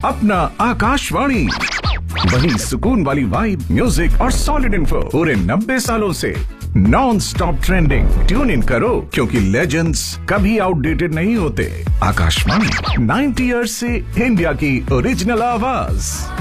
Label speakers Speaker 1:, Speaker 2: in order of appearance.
Speaker 1: अपना आकाशवाणी। वही सुकून वाली वाइब, म्यूजिक और सॉलिड इन्फो पूरे 90 सालों से non stop trending. Tune in करो, क्योंकि लेजेंड्स कभी आउटडेटेड नहीं होते। आकाशवाणी 90 ईयर्स से इंडिया की ओरिजिनल आवाज।